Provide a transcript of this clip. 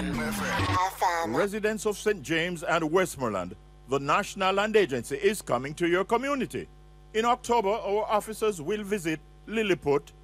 FM. Residents of St. James and Westmoreland, the National Land Agency is coming to your community. In October, our officers will visit Lilliput,